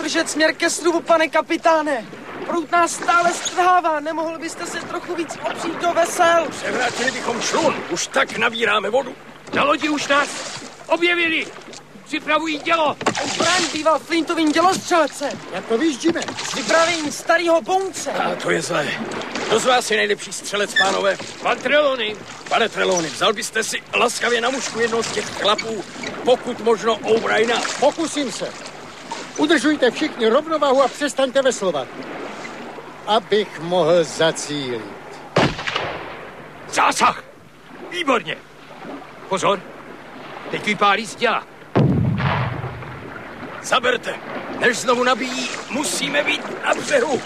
držet směr ke srubu, pane kapitáne. Proud nás stále strhává, nemohl byste se trochu víc opřít do vesel? Převrátili bychom člun, už tak nabíráme vodu. Na lodi už nás objevili. Připravují dělo. O'Brien býval Flintovým dělostřelcem. Jak to vyjíždíme? S vypravěním starého bounce. A to je zlé. Kdo z vás je nejlepší střelec, pánové? Pan Trelawney. Pane Trelawney, vzal byste si laskavě na mužku jednoho z těch chlapů, pokud možno O'Briena? Pokusím se. Udržujte všichni rovnováhu a přestaňte veslovat. Abych mohl zacílit. Zásah. Výborně. Pozor. Teď vypálí z děla. Zaberte. Než znovu nabíjí, musíme být na břehu.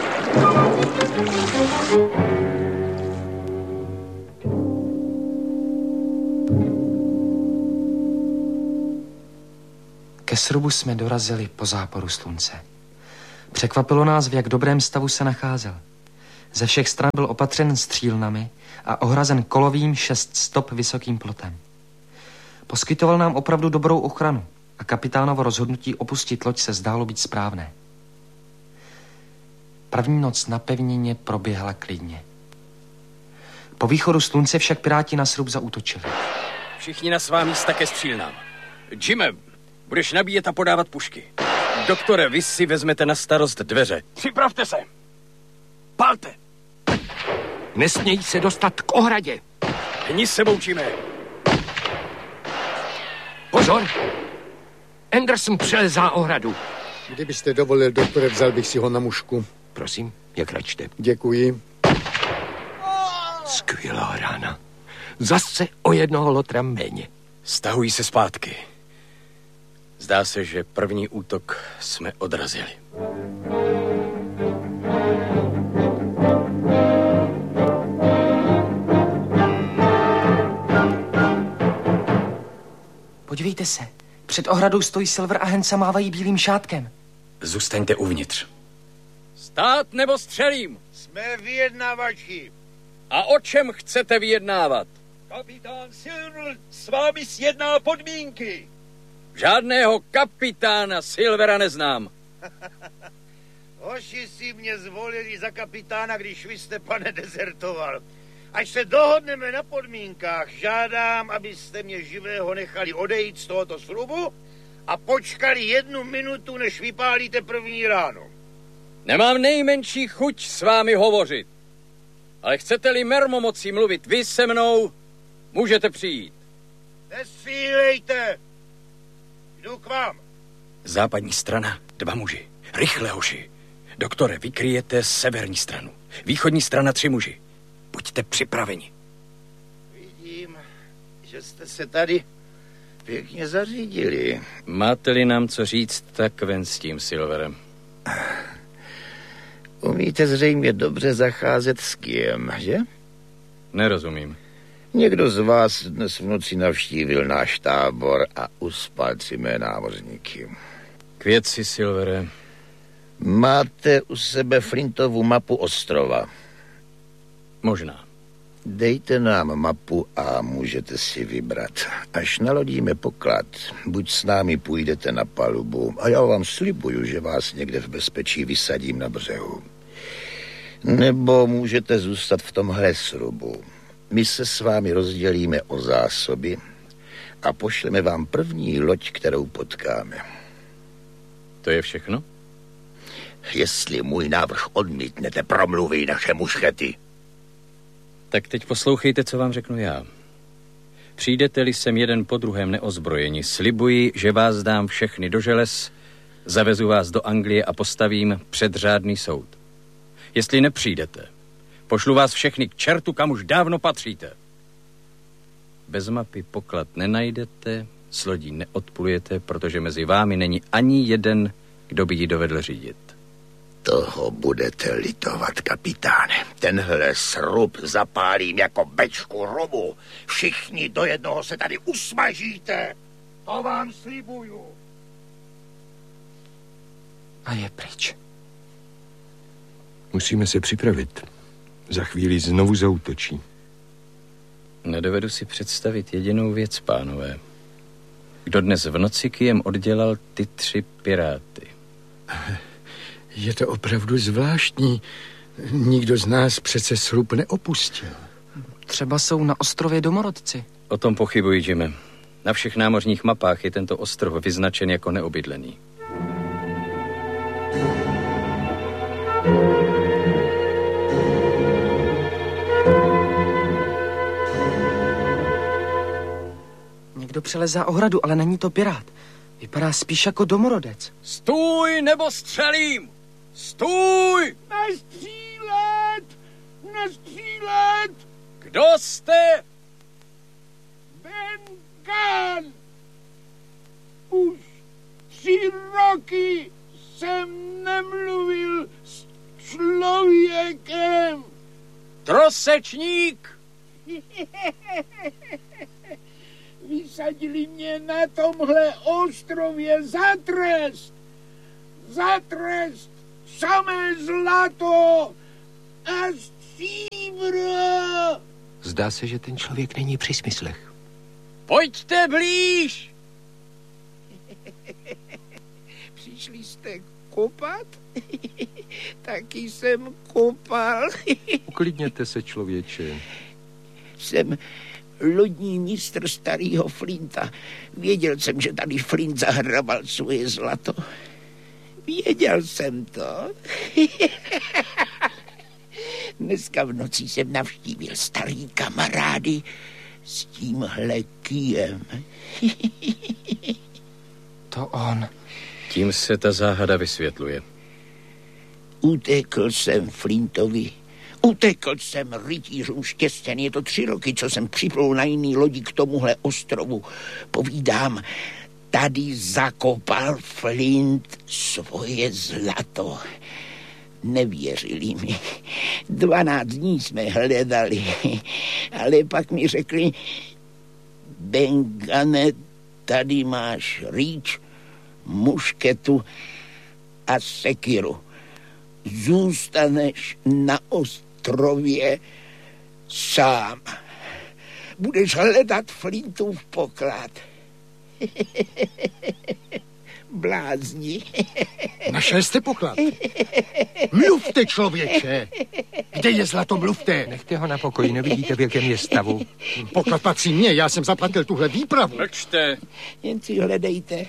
Ke srubu jsme dorazili po záporu slunce. Překvapilo nás, v jak dobrém stavu se nacházel. Ze všech stran byl opatřen střílnami a ohrazen kolovým 6 stop vysokým plotem. Poskytoval nám opravdu dobrou ochranu a kapitánovo rozhodnutí opustit loď se zdálo být správné. První noc na pevnině proběhla klidně. Po východu slunce však piráti na srub zaútočili. Všichni na svá místa ke střílnám. Jime, budeš nabíjet a podávat pušky. Doktore, vy si vezmete na starost dveře. Připravte se. Pálte. Nesmějí se dostat k ohradě. Hni s sebou, Jime. Pozor. Anderson přelezá ohradu. Kdybyste dovolil, doktore, vzal bych si ho na mužku. Prosím, jak račte. Děkuji. Skvělá rána. Zase o jednoho lotra méně. Stahují se zpátky. Zdá se, že první útok jsme odrazili. Podívejte se, před ohradou stojí Silver a Hansa mávají bílým šátkem. Zůstaňte uvnitř. Stát nebo střelím? Jsme vyjednávači. A o čem chcete vyjednávat? Kapitán Silver s vámi sjedná podmínky. Žádného kapitána Silvera neznám. Hoši si mě zvolili za kapitána, když vy jste, pane, dezertoval. Až se dohodneme na podmínkách, žádám, abyste mě živého nechali odejít z tohoto srubu a počkali 1 minutu, než vypálíte první ráno. Nemám nejmenší chuť s vámi hovořit. Ale chcete-li mermo moci mluvit vy se mnou, můžete přijít. Nestřílejte! Jdu k vám. Západní strana, 2 muži. Rychle, hoši. Doktore, vykryjete severní stranu. Východní strana 3 muži. Buďte připraveni. Vidím, že jste se tady pěkně zařídili. Máte-li nám co říct, tak ven s tím, Silverem. Umíte zřejmě dobře zacházet s kým, že? Nerozumím. Někdo z vás dnes v noci navštívil náš tábor a uspal 3 mé námořníky. K věci, Silvere. Máte u sebe Flintovu mapu ostrova? Možná. Dejte nám mapu a můžete si vybrat. Až nalodíme poklad, buď s námi půjdete na palubu a já vám slibuju, že vás někde v bezpečí vysadím na břehu. Nebo můžete zůstat v tomhle srubu. My se s vámi rozdělíme o zásoby a pošleme vám první loď, kterou potkáme. To je všechno? Jestli můj návrh odmítnete, promluví naše muškety. Tak teď poslouchejte, co vám řeknu já. Přijdete-li sem jeden po druhém neozbrojeni, slibuji, že vás dám všechny do želez, zavezu vás do Anglie a postavím před řádný soud. Jestli nepřijdete, pošlu vás všechny k čertu, kam už dávno patříte. Bez mapy poklad nenajdete, s lodí neodplujete, protože mezi vámi není ani jeden, kdo by ji dovedl řídit. Toho budete litovat, kapitáne. Tenhle srub zapálím jako bečku rubu. Všichni do jednoho se tady usmažíte. To vám slibuju. A je pryč. Musíme se připravit. Za chvíli znovu zaútočí. Nedovedu si představit jedinou věc, pánové. Kdo dnes v noci kyjem oddělal ty 3 piráty? Je to opravdu zvláštní. Nikdo z nás přece srub neopustil. Třeba jsou na ostrově domorodci. O tom pochybuji, Jimmy. Na všech námořních mapách je tento ostrov vyznačen jako neobydlený. Někdo přelezá ohradu, ale není to pirát. Vypadá spíš jako domorodec. Stůj, nebo střelím! Stůj! Nastřílet! Nastřílet! Kdo jste? Ben Gunn! Už 3 roky jsem nemluvil s člověkem. Trosečník! Vysadili mě na tomhle ostrově za trest. Za trest samé zlato a stříbro. Zdá se, že ten člověk není při smyslech. Pojďte blíž! Přišli jste kopat? Taky jsem kopal. Uklidněte se, člověče. Jsem lodní mistr starého Flinta. Věděl jsem, že tady Flint zahrabal svoje zlato. Věděl jsem to. Dneska v noci jsem navštívil starý kamarády s tímhle kyjem. To on. Tím se ta záhada vysvětluje. Utekl jsem Flintovi. Utekl jsem rytířům štěstěn. Je to 3 roky, co jsem připlul na jiný lodi k tomuhle ostrovu. Povídám, tady zakopal Flint svoje zlato. Nevěřili mi. 12 dní jsme hledali, ale pak mi řekli, Ben Gunne, tady máš rýč, mušketu a sekiru. Zůstaneš na ostrově sám. Budeš hledat Flintův poklad. Blázni. Našel jste poklad? Mluvte, člověče! Kde je zlato, mluvte! Nechte ho na pokoji, nevidíte, v jakém je stavu. Poklad patří mně, já jsem zaplatil tuhle výpravu. Mlčte! Jen si hledejte.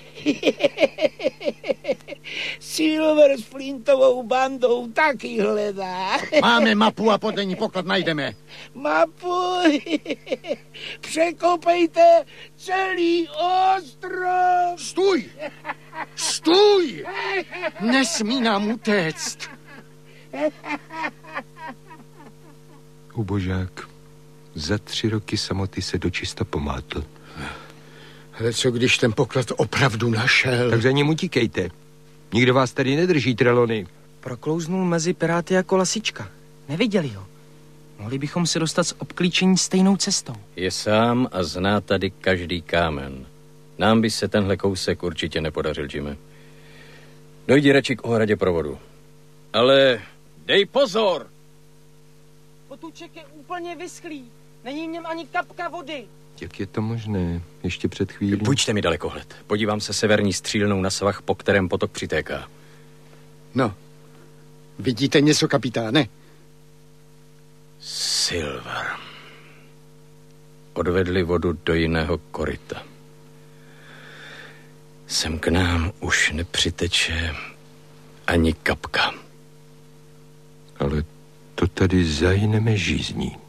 Silver s Flintovou bandou taky hledá. Máme mapu a podle ní poklad najdeme. Mapu? Překopejte celý ostrov. Stůj! Stůj! Nesmí nám utéct. Ubožák, za 3 roky samoty se dočista pomátl. Ale co když ten poklad opravdu našel? Tak za ním utíkejte. Nikdo vás tady nedrží, Trelony. Proklouznul mezi piráty jako lasička. Neviděli ho. Mohli bychom se dostat z obklíčení stejnou cestou. Je sám a zná tady každý kámen. Nám by se tenhle kousek určitě nepodařil, Jimmy. Dojdi radši k ohradě provodu. Ale dej pozor! Potůček je úplně vyschlý. Není v něm ani kapka vody. Jak je to možné? Ještě před chvílí. Půjčte mi dalekohled. Podívám se severní střílnou na svah, po kterém potok přitéká. No, vidíte něco, kapitáne? Silver. Odvedli vodu do jiného koryta. Sem k nám už nepřiteče ani kapka. Ale to tady zajneme žízní.